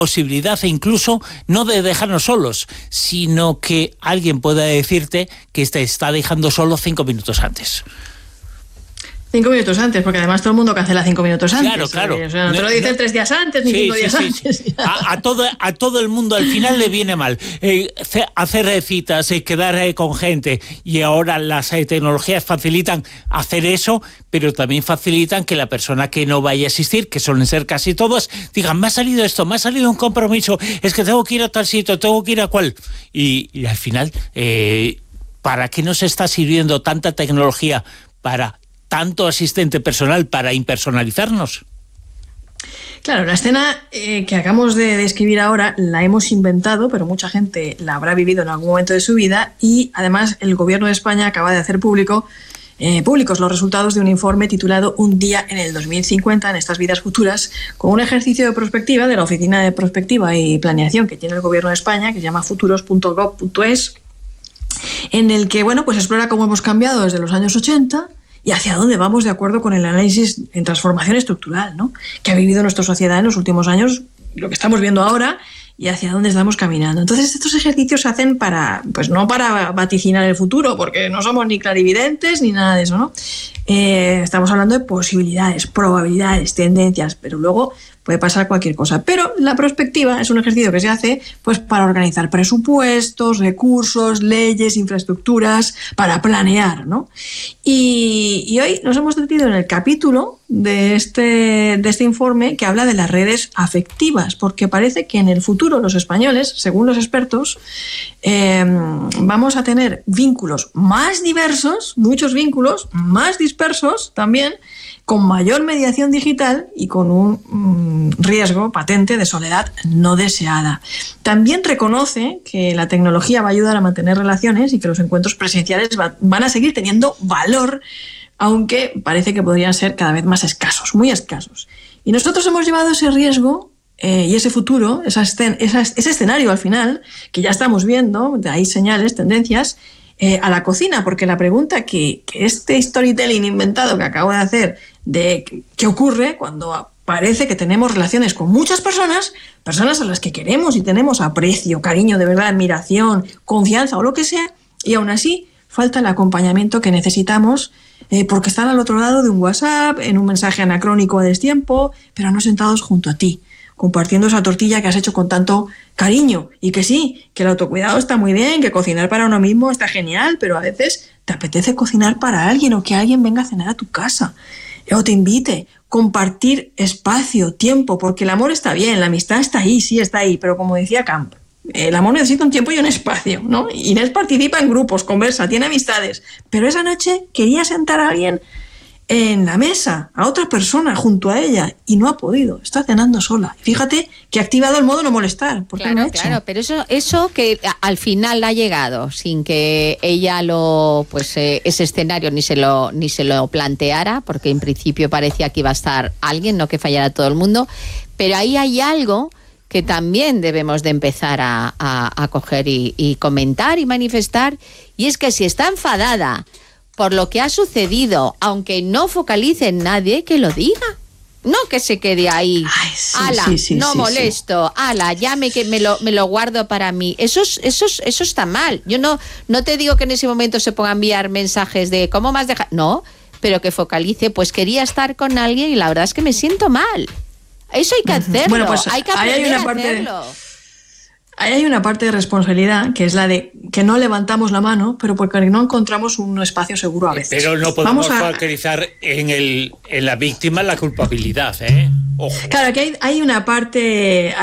posibilidad e incluso no de dejarnos solos, sino que alguien pueda decirte que te está dejando solo 5 minutos antes. 5 minutos antes, porque además todo el mundo cancela 5 minutos antes. Claro. O sea, no te lo dicen 3 días antes, ni 5 días antes. A todo el mundo al final le viene mal. Hacer citas, quedar con gente, y ahora las tecnologías facilitan hacer eso, pero también facilitan que la persona que no vaya a asistir, que suelen ser casi todos, digan, me ha salido esto, me ha salido un compromiso, es que tengo que ir a tal sitio, tengo que ir a cual. Y al final, ¿para qué nos está sirviendo tanta tecnología para tanto asistente personal para impersonalizarnos? Claro, la escena que acabamos de describir ahora la hemos inventado, pero mucha gente la habrá vivido en algún momento de su vida, y además el Gobierno de España acaba de hacer públicos los resultados de un informe titulado Un día en el 2050, en estas vidas futuras, con un ejercicio de prospectiva de la Oficina de Prospectiva y Planeación que tiene el Gobierno de España, que se llama futuros.gov.es, en el que pues explora cómo hemos cambiado desde los años 80 y hacia dónde vamos de acuerdo con el análisis en transformación estructural, ¿no?, que ha vivido nuestra sociedad en los últimos años, lo que estamos viendo ahora y hacia dónde estamos caminando. Entonces, estos ejercicios se hacen no para vaticinar el futuro, porque no somos ni clarividentes ni nada de eso, ¿no? Estamos hablando de posibilidades, probabilidades, tendencias, pero luego puede pasar cualquier cosa. Pero la prospectiva es un ejercicio que se hace para organizar presupuestos, recursos, leyes, infraestructuras, para planear, ¿no? Y hoy nos hemos metido en el capítulo de este informe que habla de las redes afectivas, porque parece que en el futuro los españoles, según los expertos, vamos a tener vínculos más diversos, muchos vínculos más dispersos también, con mayor mediación digital y con un riesgo patente de soledad no deseada. También reconoce que la tecnología va a ayudar a mantener relaciones y que los encuentros presenciales van a seguir teniendo valor, aunque parece que podrían ser cada vez más escasos, muy escasos. Y nosotros hemos llevado ese riesgo y ese futuro, ese escenario al final, que ya estamos viendo, hay señales, tendencias, a la cocina, porque la pregunta que este storytelling inventado que acabo de hacer de qué ocurre cuando parece que tenemos relaciones con muchas personas a las que queremos y tenemos aprecio, cariño, de verdad, admiración, confianza o lo que sea, y aún así falta el acompañamiento que necesitamos porque están al otro lado de un WhatsApp, en un mensaje anacrónico a destiempo, pero no sentados junto a ti, compartiendo esa tortilla que has hecho con tanto cariño. Y que sí, que el autocuidado está muy bien, que cocinar para uno mismo está genial, pero a veces te apetece cocinar para alguien, o que alguien venga a cenar a tu casa o te invite. Compartir espacio, tiempo, porque el amor está bien, la amistad está ahí, sí está ahí, pero como decía Camp, el amor necesita un tiempo y un espacio, ¿no? Inés participa en grupos, conversa, tiene amistades, pero esa noche quería sentar a alguien en la mesa, a otra persona junto a ella, y no ha podido, está cenando sola. Fíjate que ha activado el modo no molestar. Claro, pero eso que al final ha llegado sin que ella ese escenario ni se lo planteara, porque en principio parecía que iba a estar alguien, no que fallara todo el mundo, pero ahí hay algo que también debemos de empezar a coger y comentar y manifestar, y es que si está enfadada por lo que ha sucedido, aunque no focalice en nadie, que lo diga. No que se quede ahí. Ay, sí, molesto. Ala, ya me lo guardo para mí. Eso está mal. Yo no te digo que en ese momento se ponga a enviar mensajes de ¿cómo me has dejado? No, pero que focalice, pues quería estar con alguien y la verdad es que me siento mal. Eso hay que hacerlo. Bueno, pues hay que aprender a hacerlo. Ahí hay una parte de responsabilidad, que es la de que no levantamos la mano, pero porque no encontramos un espacio seguro a veces. Pero no podemos focalizar en la víctima la culpabilidad, ¿eh? Ojo. Claro, que hay una parte,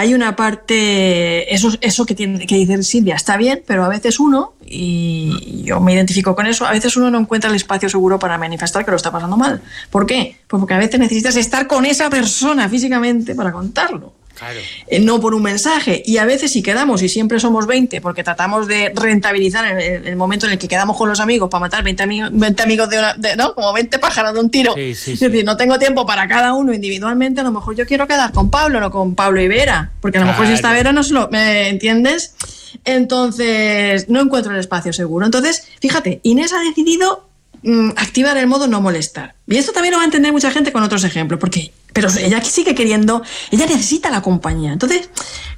eso que dice Silvia, está bien, pero a veces uno, y yo me identifico con eso, a veces uno no encuentra el espacio seguro para manifestar que lo está pasando mal. ¿Por qué? Pues porque a veces necesitas estar con esa persona físicamente para contarlo. Claro. No por un mensaje, y a veces si quedamos y siempre somos 20 porque tratamos de rentabilizar el momento en el que quedamos con los amigos para matar 20 amigos ¿no? Como 20 pájaros de un tiro. Sí. Es decir, no tengo tiempo para cada uno individualmente. A lo mejor yo quiero quedar con Pablo, no con Pablo y Vera, porque a lo mejor si está Vera no se lo... ¿me entiendes? Entonces no encuentro el espacio seguro. Entonces, fíjate, Inés ha decidido activar el modo no molestar, y esto también lo va a entender mucha gente con otros ejemplos, porque pero ella sigue queriendo, ella necesita la compañía. Entonces,